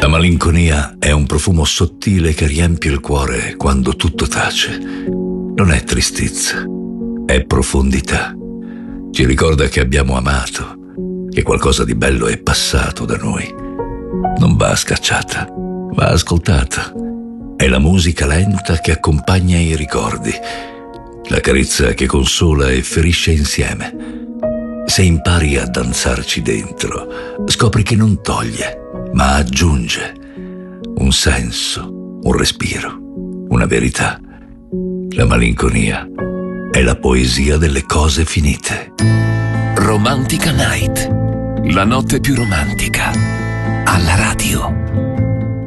La malinconia è un profumo sottile che riempie il cuore quando tutto tace. Non è tristezza, è profondità. Ci ricorda che abbiamo amato, che qualcosa di bello è passato da noi. Non va scacciata, va ascoltata. È la musica lenta che accompagna i ricordi, la carezza che consola e ferisce insieme. Se impari a danzarci dentro, scopri che non toglie, ma aggiunge un senso, un respiro, una verità. La malinconia è la poesia delle cose finite. Romantica Night, la notte più romantica, alla radio.